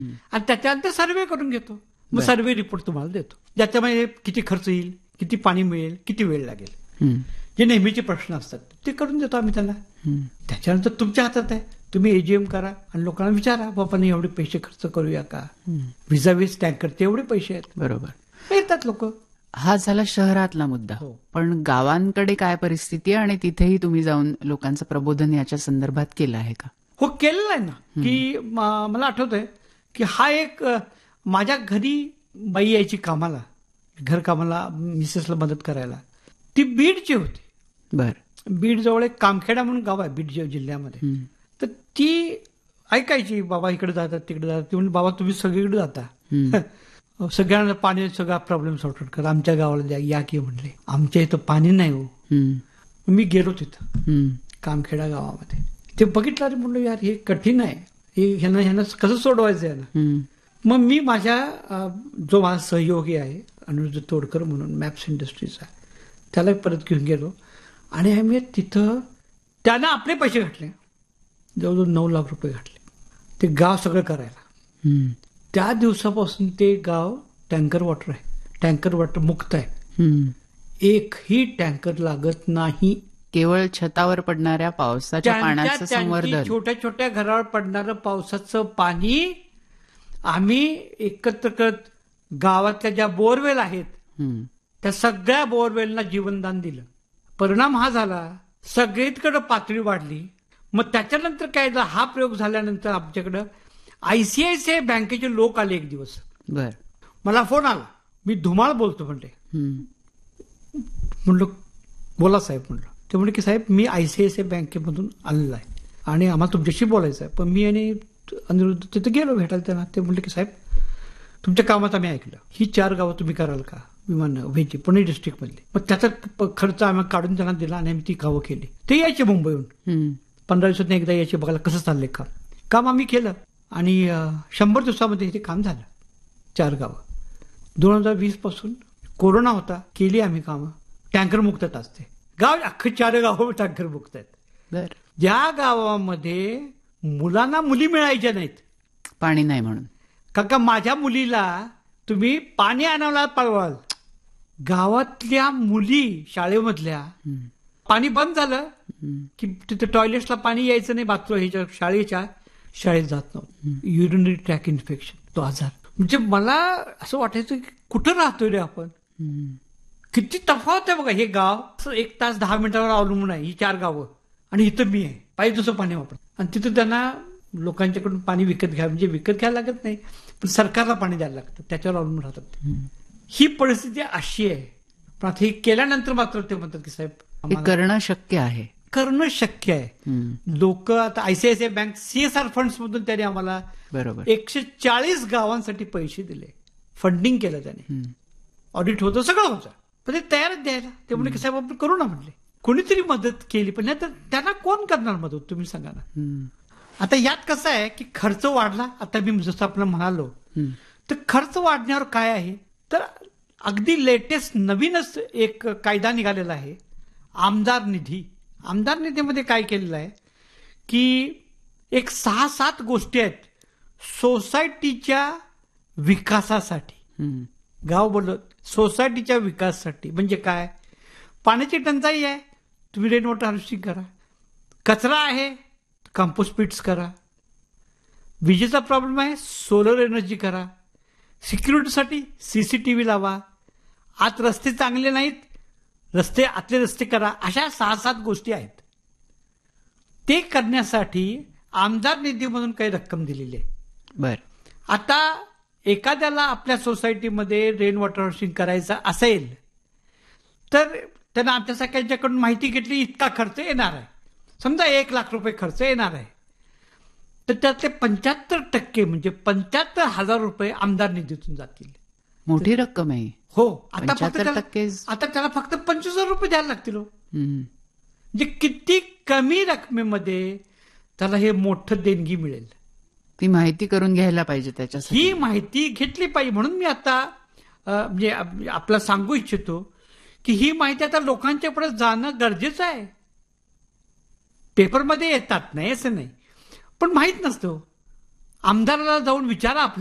आणि त्याच्यानंतर सर्व्हे करून घेतो. मग बरं. सर्व्हे रिपोर्ट तुम्हाला देतो, ज्याच्यामध्ये किती खर्च येईल, किती पाणी मिळेल, किती वेळ लागेल, जे नेहमीचे प्रश्न असतात ते करून देतो आम्ही त्यांना. त्याच्यानंतर तुमच्या हातात आहे, तुम्ही एजीएम करा आणि लोकांना विचारा, बाबांनी एवढे पैसे खर्च करूया का, विजावीज टँकरचे एवढे पैसे आहेत, बरोबर. येतात लोक. हा झाला शहरातला मुद्दा. हो. पण गावांकडे काय परिस्थिती आहे आणि तिथेही तुम्ही जाऊन लोकांचं प्रबोधन याच्या संदर्भात केलं आहे का? हो, केलेलं आहे ना. की मला आठवत आहे की हा एक माझ्या घरी बाई यायची कामाला, घरकामाला, मिसेसला मदत करायला. ती बीडची होती. बर. बीड जवळ एक कामखेडा म्हणून गाव आहे बीड जिल्ह्यामध्ये. तर ती ऐकायची, बाबा इकडे जातात तिकडे जातात. ती म्हणजे, बाबा तुम्ही सगळीकडे जाता, सगळ्यांना पाणी, सगळा प्रॉब्लेम सॉर्ट आउट करा, आमच्या गावाला या की म्हणले. आमच्या इथं पाणी नाही हो. मी गेलो तिथं कामखेडा गावामध्ये. ते बघितलं आणि म्हणलं, यार हे कठीण आहे, हे ह्यांना कसं सोडवायचं याला. मग मी माझ्या जो माझा सहयोगी आहे अनुज तोडकर म्हणून, मॅप्स इंडस्ट्रीचा, त्याला परत घेऊन गेलो आणि आम्ही तिथं त्यानं आपले पैसे घातले, जवळजवळ 9 लाख रुपये घातले ते गाव सगळं करायला. त्या दिवसापासून ते गाव टँकर वॉटर आहे, टँकर वॉटर मुक्त आहे. एकही टँकर लागत नाही. केवळ छतावर पडणाऱ्या पावसाच्या पाण्याचं संवर्धन, छोट्या छोट्या घरावर पडणारं पावसाचं पाणी आम्ही एकत्र करत गावातल्या ज्या बोरवेल आहेत त्या सगळ्या बोरवेलना जीवनदान दिलं. परिणाम हा झाला, सगळीकडे पातळी वाढली. मग त्याच्यानंतर काय झालं, हा प्रयोग झाल्यानंतर आमच्याकडं आयसीआयसीआय बँकेचे लोक आले एक दिवस. बर. मला फोन आला, मी धुमाळ बोलतो म्हणले. म्हणलं बोला साहेब. म्हणलं, ते म्हणले की साहेब मी आयसीआयसीआय बँकेमधून आलेला आहे आणि आम्हाला तुमच्याशी बोलायचं आहे. पण मी आणि अनिरुद्ध तिथे गेलो भेटायला त्यांना. ते म्हणले की साहेब तुमच्या कामात आम्ही ऐकलं, ही 4 गावं तुम्ही कराल का विमान व्हायची पुणे डिस्ट्रिक्टमधली. मग त्याचा खर्च आम्ही काढून त्यांना दिला आणि आम्ही ती गावं केली. ते यायचे मुंबईहून 15 दिवसात एकदा यायचे बघायला कसं चाललंय काम. काम आम्ही केलं आणि 100 दिवसामध्ये हे काम झालं. 4 गावं. 2020 पासून कोरोना होता, केली आम्ही कामं. टँकर मुक्त असते गाव, अख्खं 4 गावं टँकर मुक्त आहेत. ज्या गावामध्ये मुलांना मुली मिळायच्या नाहीत, पाणी नाही म्हणून, का माझ्या मुलीला तुम्ही पाणी आणायला पळवाल, गावातल्या मुली शाळेमधल्या पाणी बंद झालं की तिथे टॉयलेट्सला पाणी यायचं नाही, बाथरूम ह्याच्या शाळेत जात नव्हतं. युरिनरी ट्रॅक इन्फेक्शन, तो आजार. म्हणजे मला असं वाटायचं की कुठं राहतोय रे आपण, किती तफावत आहे बघा. हे गाव 1 तास 10 मिनिटावर अवलंबून आहे, ही 4 गावं, आणि इथं मी आहे पाहिजे तसं पाणी वापरत. आणि तिथं त्यांना लोकांच्याकडून पाणी विकत घ्या, म्हणजे विकत घ्यायला लागत नाही, पण सरकारला पाणी द्यायला लागतं, त्याच्यावर अवलंबून राहतात. ही परिस्थिती अशी आहे. पण आता हे केल्यानंतर मात्र ते म्हणतात की साहेब हे करणं शक्य आहे, करणं शक्य आहे. लोक आता आयसीआयसीआय बँक सीएसआर फंड्स मधून त्याने आम्हाला बरोबर 140 गावांसाठी पैसे दिले, फंडिंग केलं त्याने. ऑडिट होतं, सगळं होतं, पण ते तयारच द्यायला. ते म्हणजे की साहेब आपण करू ना म्हणले. कोणीतरी मदत केली, पण नाही तर त्यांना कोण करणार मदत, तुम्ही सांगा ना. आता यात कसं आहे की खर्च वाढला. आता मी जसं आपण म्हणालो, तर खर्च वाढण्यावर काय आहे, तर अगदी लेटेस्ट नवीनच एक कायदा निघालेला आहे, आमदार निधी. आमदार निधीमध्ये काय केलेलं आहे की एक 6-7 गोष्टी आहेत सोसायटीच्या विकासासाठी. गाव बोलत सोसायटीच्या विकासासाठी म्हणजे काय, पाण्याची टंचाई आहे, तुम्ही रेन वॉटर हार्वेस्टिंग करा. कचरा आहे, कंपोस्ट पिट्स करा. विजेचा प्रॉब्लेम आहे, सोलर एनर्जी करा. सिक्युरिटीसाठी सीसीटीव्ही लावा. आत रस्ते चांगले नाहीत, रस्ते आतले रस्ते करा. अशा 6-7 गोष्टी आहेत. ते करण्यासाठी आमदार निधीमधून काही रक्कम दिलेली आहे. बर. आता एखाद्याला आपल्या सोसायटीमध्ये रेन वॉटर हार्वेस्टिंग करायचं असेल तर त्यांना आमच्या सगळ्यांच्याकडून माहिती घेतली, इतका खर्च येणार आहे. समजा 1 लाख रुपये खर्च येणार आहे, तर त्यातले 75% म्हणजे 75,000 रुपये आमदार निधीतून जातील. मोठी रक्कम आहे. हो. आता त्याला फक्त 25,000 रुपये द्यायला लागतील. म्हणजे किती कमी रकमेमध्ये त्याला हे मोठं देणगी मिळेल. ती माहिती करून घ्यायला पाहिजे, त्याच्यासाठी ही माहिती घेतली पाहिजे. म्हणून मी आता म्हणजे आपला सांगू इच्छितो की ही माहिती आता लोकांच्या पुढे जाणं गरजेचं आहे. पेपरमध्ये येतात नाही असं नाही, पण माहीत नसतं. आमदाराला जाऊन विचारा